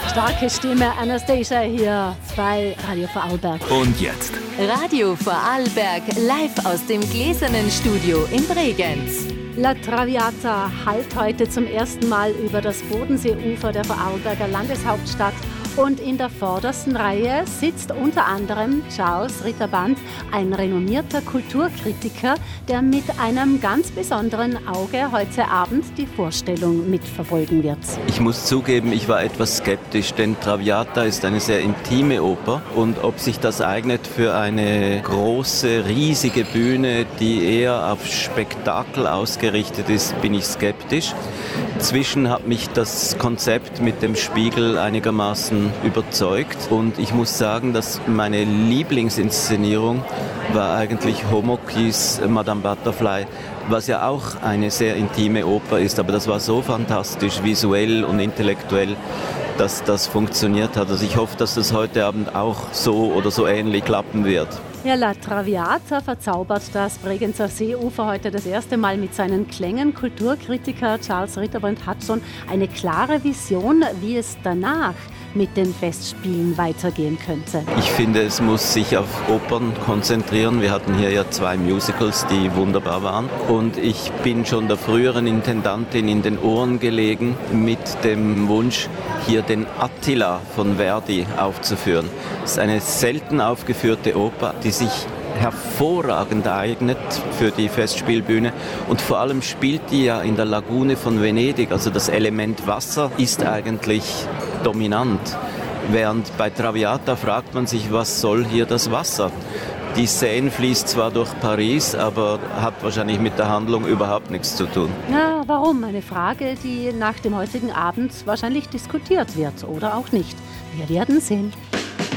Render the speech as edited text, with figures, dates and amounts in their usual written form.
Starke Stimme Anastasia hier bei Radio Vorarlberg. Und jetzt Radio Vorarlberg live aus dem gläsernen Studio in Bregenz. La Traviata hallt heute zum ersten Mal über das Bodenseeufer der Vorarlberger Landeshauptstadt. Und in der vordersten Reihe sitzt unter anderem Charles Ritterband, ein renommierter Kulturkritiker, der mit einem ganz besonderen Auge heute Abend die Vorstellung mitverfolgen wird. Ich muss zugeben, ich war etwas skeptisch, denn Traviata ist eine sehr intime Oper. Und ob sich das eignet für eine große, riesige Bühne, die eher auf Spektakel ausgerichtet ist, bin ich skeptisch. Inzwischen hat mich das Konzept mit dem Spiegel einigermaßen überzeugt und ich muss sagen, dass meine Lieblingsinszenierung war eigentlich Homokis Madame Butterfly, was ja auch eine sehr intime Oper ist, aber das war so fantastisch, visuell und intellektuell, dass das funktioniert hat. Also ich hoffe, dass das heute Abend auch so oder so ähnlich klappen wird. Ja, La Traviata verzaubert das Bregenzer Seeufer heute das erste Mal mit seinen Klängen. Kulturkritiker Charles Ritterband hat schon eine klare Vision, wie es danach mit den Festspielen weitergehen könnte. Ich finde, es muss sich auf Opern konzentrieren. Wir hatten hier ja 2 Musicals, die wunderbar waren. Und ich bin schon der früheren Intendantin in den Ohren gelegen mit dem Wunsch, hier den Attila von Verdi aufzuführen. Es ist eine selten aufgeführte Oper, die sich hervorragend eignet für die Festspielbühne und vor allem spielt die ja in der Lagune von Venedig, also das Element Wasser ist eigentlich dominant, während bei Traviata fragt man sich, was soll hier das Wasser? Die Seine fließt zwar durch Paris, aber hat wahrscheinlich mit der Handlung überhaupt nichts zu tun. Ja, warum? Eine Frage, die nach dem heutigen Abend wahrscheinlich diskutiert wird oder auch nicht. Wir werden sehen.